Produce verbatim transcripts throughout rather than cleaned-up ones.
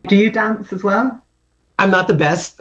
Do you dance as well? I'm not the best,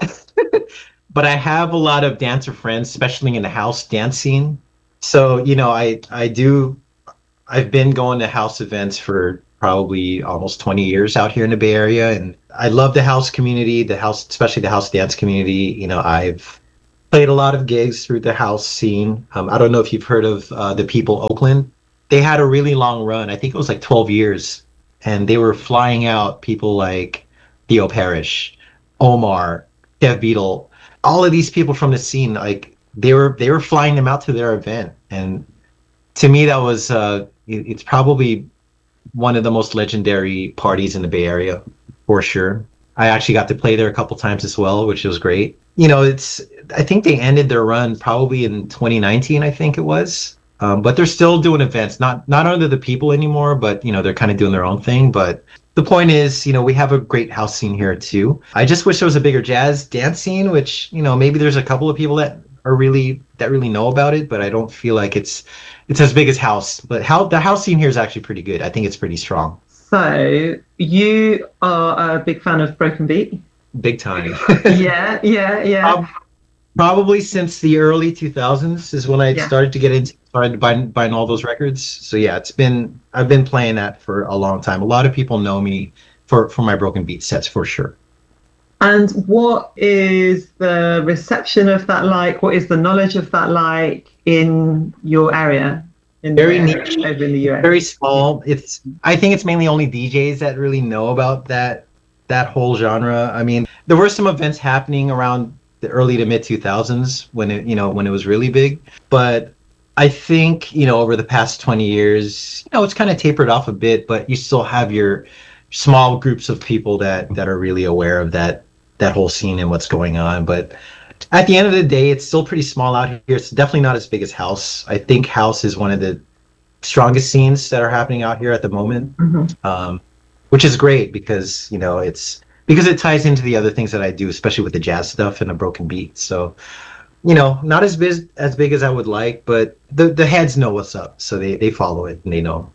but I have a lot of dancer friends, especially in the house dance scene. So, you know, I I do I've been going to house events for probably almost twenty years out here in the Bay Area, and I love the house community, the house, especially the house dance community. You know, I've played a lot of gigs through the house scene. Um, I don't know if you've heard of uh, the People Oakland. They had a really long run. I think it was like twelve years, and they were flying out people like Theo Parrish, Omar, Dev Beetle, all of these people from the scene. Like they were they were flying them out to their event, and to me that was uh, it- it's probably one of the most legendary parties in the Bay Area for sure. I actually got to play there a couple times as well, which was great. You know, it's I think they ended their run probably in twenty nineteen, I think it was. Um, but they're still doing events, not not under the people anymore, but you know, they're kind of doing their own thing. But the point is, you know, we have a great house scene here too. I just wish there was a bigger jazz dance scene, which, you know, maybe there's a couple of people that are really that really know about it, but I don't feel like it's it's as big as house. But how the house scene here is actually pretty good. I think it's pretty strong. So you are a big fan of Broken Beat? Big time. Yeah, yeah, yeah, Um, Probably since the early two thousands is when I yeah. started to get into started buying buying all those records. So yeah, it's been I've been playing that for a long time. A lot of people know me for for my Broken Beat sets for sure. And what is the reception of that like? What is the knowledge of that like in your area, in the Very area niche, over in the U S? very small. It's I think it's mainly only D Js that really know about that that whole genre. I mean, there were some events happening around the early to mid two thousands when it, you know, when it was really big, but I think, you know, over the past twenty years, you know, it's kind of tapered off a bit, but you still have your small groups of people that that are really aware of that that whole scene and what's going on. But at the end of the day, it's still pretty small out here. It's definitely not as big as house. I think house is one of the strongest scenes that are happening out here at the moment, Mhm. um, which is great because you know it's because it ties into the other things that I do, especially with the jazz stuff and the broken beat. So you know, not as big as big as I would like, but the the heads know what's up, so they they follow it and they know.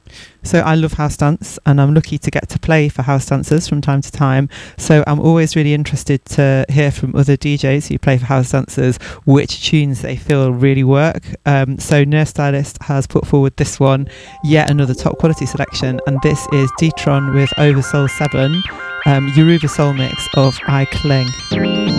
So I love house dance, and I'm lucky to get to play for house dancers from time to time. So I'm always really interested to hear from other D Js who play for house dancers which tunes they feel really work. Um, so Nurse Stylist has put forward this one, yet another top quality selection, and this is Detron with Oversoul seven, um, Yoruba Soul mix of I Cling.